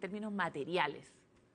términos materiales?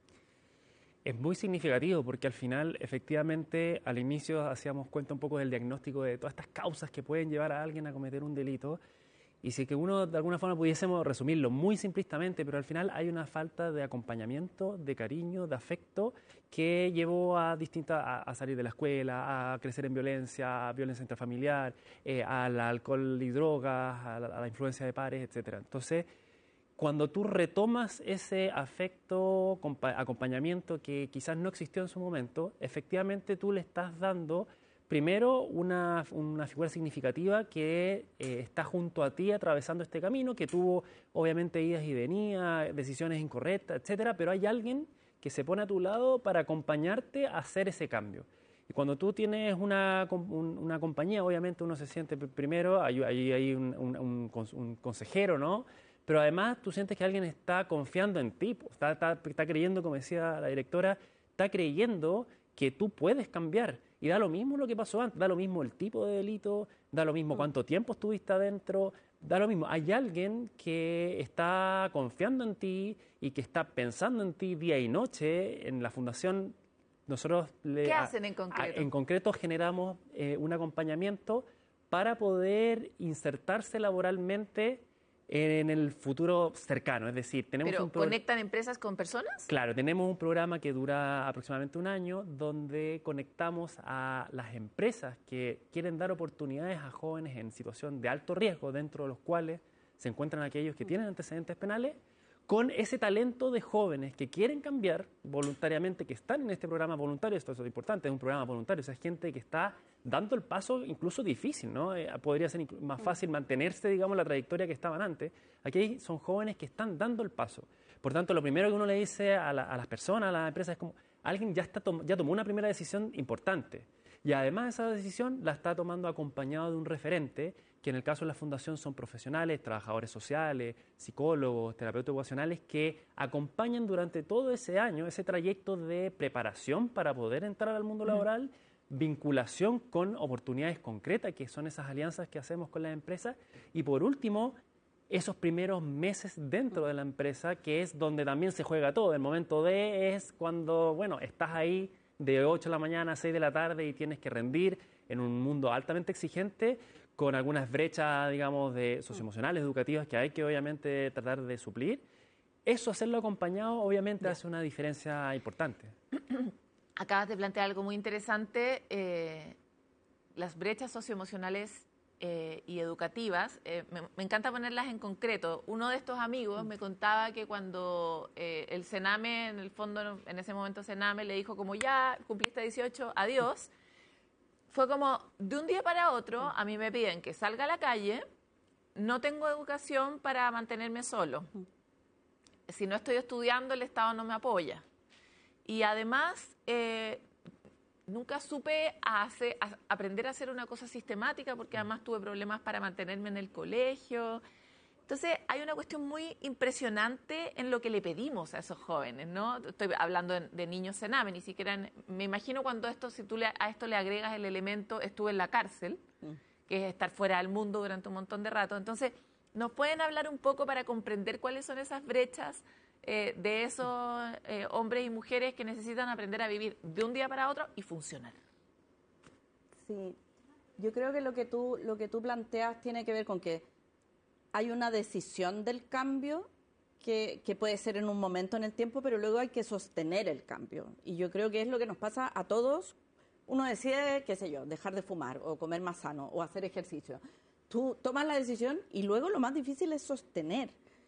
Es muy significativo porque al final, efectivamente, al inicio hacíamos cuenta un poco del diagnóstico de todas estas causas que pueden llevar a alguien a cometer un delito. Y si que uno, de alguna forma, pudiésemos resumirlo muy simplistamente, pero al final hay una falta de acompañamiento, de cariño, de afecto, que llevó a salir de la escuela, a crecer en violencia, a violencia intrafamiliar, al alcohol y drogas, a la influencia de pares, etcétera. Entonces, cuando tú retomas ese afecto, acompañamiento que quizás no existió en su momento, efectivamente tú le estás dando primero una figura significativa que está junto a ti atravesando este camino, que tuvo obviamente idas y venidas, decisiones incorrectas, etcétera, pero hay alguien que se pone a tu lado para acompañarte a hacer ese cambio. Y cuando tú tienes una compañía, obviamente uno se siente primero, hay un consejero, ¿no? Pero además tú sientes que alguien está confiando en ti, está creyendo, como decía la directora, está creyendo que tú puedes cambiar. Y da lo mismo lo que pasó antes, da lo mismo el tipo de delito, da lo mismo cuánto tiempo estuviste adentro, da lo mismo. Hay alguien que está confiando en ti y que está pensando en ti día y noche. En la Fundación nosotros ¿Qué hacen en concreto? En concreto generamos un acompañamiento para poder insertarse laboralmente en el futuro cercano, es decir, tenemos ¿Pero conectan empresas con personas? Claro, tenemos un programa que dura aproximadamente un año donde conectamos a las empresas que quieren dar oportunidades a jóvenes en situación de alto riesgo, dentro de los cuales se encuentran aquellos que tienen antecedentes penales, con ese talento de jóvenes que quieren cambiar voluntariamente, que están en este programa voluntario. Esto es importante, es un programa voluntario, o sea, es gente que está dando el paso incluso difícil, ¿no? Podría ser más fácil mantenerse, digamos, la trayectoria que estaban antes. Aquí son jóvenes que están dando el paso. Por tanto, lo primero que uno le dice a las personas, a las empresas, es como, alguien ya tomó una primera decisión importante. Y además esa decisión la está tomando acompañado de un referente, que en el caso de la Fundación son profesionales, trabajadores sociales, psicólogos, terapeutas ocupacionales, que acompañan durante todo ese año, ese trayecto de preparación para poder entrar al mundo laboral, vinculación con oportunidades concretas, que son esas alianzas que hacemos con las empresas, y por último, esos primeros meses dentro de la empresa, que es donde también se juega todo. El momento D es cuando, bueno, estás ahí de 8 de la mañana a 6 de la tarde y tienes que rendir en un mundo altamente exigente, con algunas brechas, digamos, socioemocionales, educativas, que hay que obviamente tratar de suplir. Eso, hacerlo acompañado, obviamente hace una diferencia importante. Acabas de plantear algo muy interesante, las brechas socioemocionales y educativas. Me encanta ponerlas en concreto. Uno de estos amigos me contaba que cuando el Sename, en el fondo, en ese momento Sename le dijo como ya cumpliste 18, adiós, fue como de un día para otro a mí me piden que salga a la calle, no tengo educación para mantenerme solo. Si no estoy estudiando, el Estado no me apoya. Y además, nunca supe aprender a hacer una cosa sistemática, porque además tuve problemas para mantenerme en el colegio. Entonces, hay una cuestión muy impresionante en lo que le pedimos a esos jóvenes, ¿no? Estoy hablando de niños Sename, ni siquiera... Me imagino cuando si tú a esto le agregas el elemento estuve en la cárcel, que es estar fuera del mundo durante un montón de rato. Entonces, ¿nos pueden hablar un poco para comprender cuáles son esas brechas de esos hombres y mujeres que necesitan aprender a vivir de un día para otro y funcionar? Sí, yo creo que lo que tú planteas tiene que ver con que hay una decisión del cambio que puede ser en un momento en el tiempo, pero luego hay que sostener el cambio. Y yo creo que es lo que nos pasa a todos. Uno decide, qué sé yo, dejar de fumar o comer más sano o hacer ejercicio. Tú tomas la decisión y luego lo más difícil es sostener.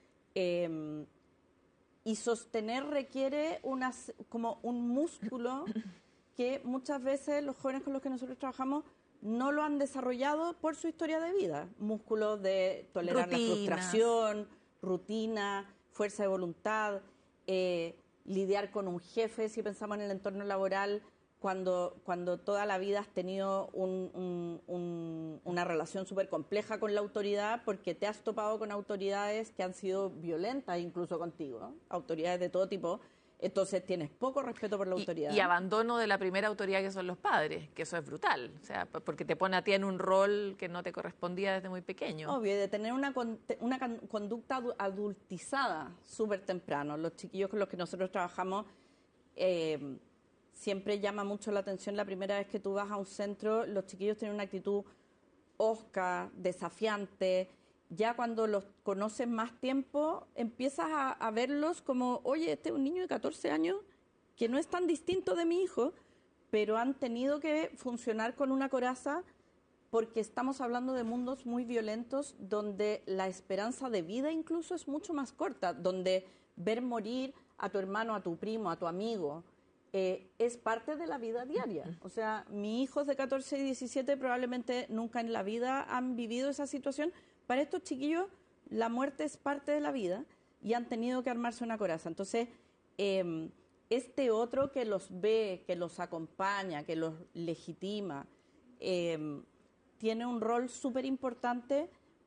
Y sostener requiere como un músculo que muchas veces los jóvenes con los que nosotros trabajamos no lo han desarrollado por su historia de vida. Músculos de tolerar la frustración, rutina, fuerza de voluntad, lidiar con un jefe, si pensamos en el entorno laboral, cuando toda la vida has tenido una relación súper compleja con la autoridad, porque te has topado con autoridades que han sido violentas incluso contigo, ¿no? Autoridades de todo tipo, Entonces tienes poco respeto por la autoridad. Y abandono de la primera autoridad que son los padres, que eso es brutal. O sea, porque te pone a ti en un rol que no te correspondía desde muy pequeño. Obvio, de tener una conducta adultizada súper temprano. Los chiquillos con los que nosotros trabajamos siempre llama mucho la atención la primera vez que tú vas a un centro, los chiquillos tienen una actitud hosca, desafiante. Ya cuando los conoces más tiempo, empiezas a verlos como, oye, este es un niño de 14 años que no es tan distinto de mi hijo, pero han tenido que funcionar con una coraza porque estamos hablando de mundos muy violentos donde la esperanza de vida incluso es mucho más corta, donde ver morir a tu hermano, a tu primo, a tu amigo, es parte de la vida diaria. O sea, mis hijos de 14 y 17 probablemente nunca en la vida han vivido esa situación. Para estos chiquillos la muerte es parte de la vida y han tenido que armarse una coraza. Entonces, este otro que los ve, que los acompaña, que los legitima, tiene un rol súper importante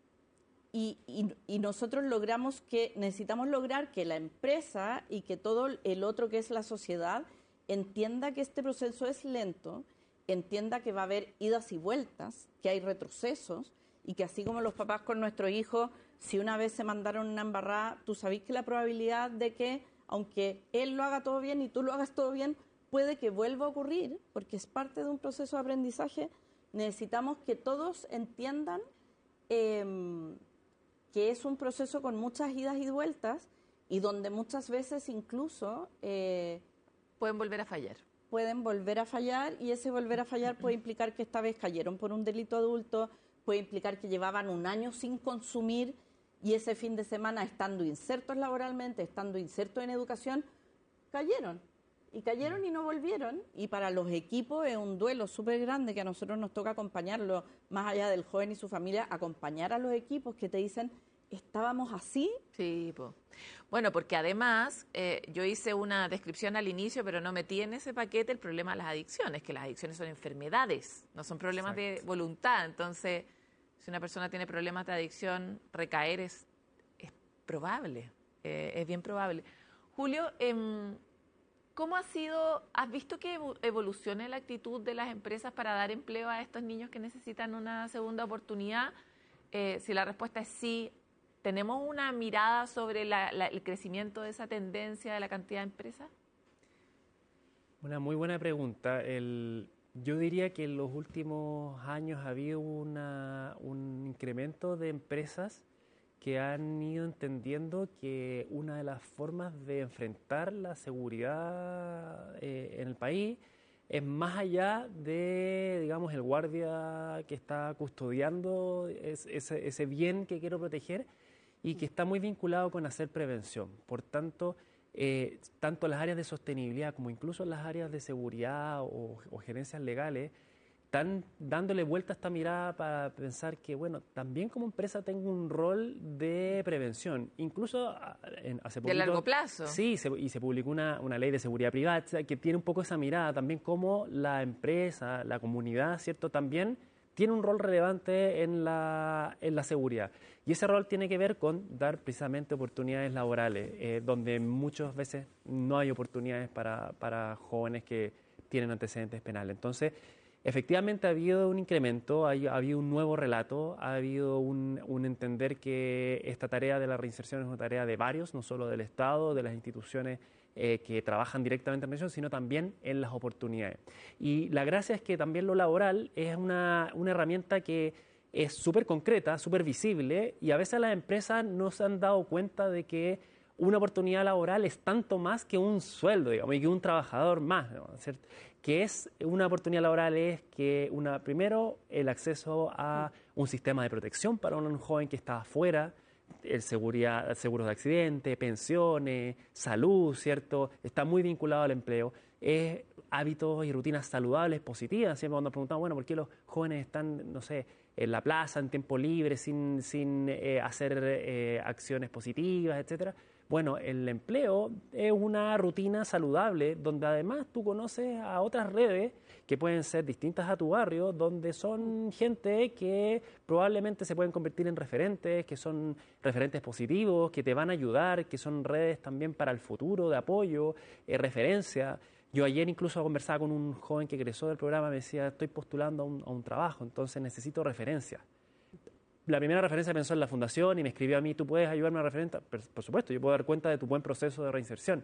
y nosotros necesitamos lograr que la empresa y que todo el otro que es la sociedad entienda que este proceso es lento, entienda que va a haber idas y vueltas, que hay retrocesos y que así como los papás con nuestros hijos, si una vez se mandaron una embarrada, tú sabés que la probabilidad de que, aunque él lo haga todo bien y tú lo hagas todo bien, puede que vuelva a ocurrir, porque es parte de un proceso de aprendizaje. Necesitamos que todos entiendan que es un proceso con muchas idas y vueltas y donde muchas veces incluso pueden volver a fallar. Pueden volver a fallar y ese volver a fallar puede implicar que esta vez cayeron por un delito adulto, puede implicar que llevaban un año sin consumir y ese fin de semana, estando insertos laboralmente, estando insertos en educación, cayeron. Y cayeron y no volvieron. Y para los equipos es un duelo súper grande que a nosotros nos toca acompañarlo, más allá del joven y su familia, acompañar a los equipos que te dicen, ¿estábamos así? Sí, po. Bueno, porque además yo hice una descripción al inicio, pero no metí en ese paquete el problema de las adicciones, que las adicciones son enfermedades, no son problemas de voluntad. Entonces, si una persona tiene problemas de adicción, recaer es probable, es bien probable. Julio, ¿cómo has visto que evolucione la actitud de las empresas para dar empleo a estos niños que necesitan una segunda oportunidad? Si la respuesta es sí, ¿tenemos una mirada sobre el crecimiento de esa tendencia de la cantidad de empresas? Una muy buena pregunta. Yo diría que en los últimos años ha habido un incremento de empresas que han ido entendiendo que una de las formas de enfrentar la seguridad en el país es más allá de, digamos, el guardia que está custodiando ese bien que quiero proteger y que está muy vinculado con hacer prevención. Por tanto, tanto las áreas de sostenibilidad como incluso las áreas de seguridad o gerencias legales están dándole vuelta a esta mirada para pensar que, bueno, también como empresa tengo un rol de prevención. Incluso hace poquito... ¿De largo plazo? Sí, y se publicó una ley de seguridad privada que tiene un poco esa mirada también como la empresa, la comunidad, ¿cierto? También tiene un rol relevante en la seguridad. Y ese rol tiene que ver con dar precisamente oportunidades laborales, donde muchas veces no hay oportunidades para jóvenes que tienen antecedentes penales. Entonces, efectivamente ha habido un incremento, ha habido un nuevo relato, ha habido un entender que esta tarea de la reinserción es una tarea de varios, no solo del Estado, de las instituciones que trabajan directamente en prevención, sino también en las oportunidades. Y la gracia es que también lo laboral es una herramienta que es súper concreta, súper visible, y a veces las empresas no se han dado cuenta de que una oportunidad laboral es tanto más que un sueldo, digamos, y que un trabajador más, ¿no? ¿Cierto? Que es una oportunidad laboral es que, primero, el acceso a un sistema de protección para un joven que está afuera, seguridad, seguros de accidente, pensiones, salud, ¿cierto? Está muy vinculado al empleo. Hábitos y rutinas saludables, positivas. Siempre cuando nos preguntamos, bueno, ¿por qué los jóvenes están, no sé, en la plaza, en tiempo libre, sin hacer acciones positivas, etcétera? Bueno, el empleo es una rutina saludable donde además tú conoces a otras redes que pueden ser distintas a tu barrio, donde son gente que probablemente se pueden convertir en referentes, que son referentes positivos, que te van a ayudar, que son redes también para el futuro, de apoyo, referencia. Yo ayer incluso conversaba con un joven que egresó del programa, me decía, estoy postulando a un trabajo, entonces necesito referencia. La primera referencia pensó en la fundación y me escribió a mí, ¿tú puedes ayudarme a referencia? Por supuesto, yo puedo dar cuenta de tu buen proceso de reinserción.